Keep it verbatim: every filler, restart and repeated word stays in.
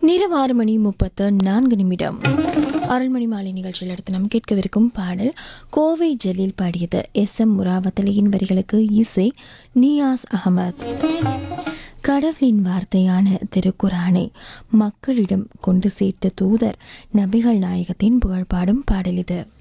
நேரம் ஆறு மணி முப்பத்து நான்கு நிமிடம். அருள்மணி மாலை நிகழ்ச்சியில் அடுத்து நாம் கேட்கவிருக்கும் பாடல் கோவை ஜலீல் பாடியது. எஸ் எம் முராவத்தலியின் வரிகளுக்கு இசை நியாஸ் அகமது. கடவுளின் வார்த்தையான திருக்குரானை மக்களிடம் கொண்டு சேர்த்த தூதர் நபிகள் நாயகத்தின் புகழ்பாடும் பாடல் இது.